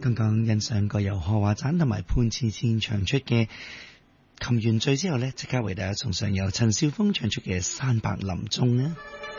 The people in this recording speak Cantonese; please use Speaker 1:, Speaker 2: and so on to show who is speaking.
Speaker 1: 剛剛欣賞過由何華盞同埋潘千千唱出嘅琴原罪之後呢，即刻為大家送上由陳少峰唱出嘅《山伯臨終》啊！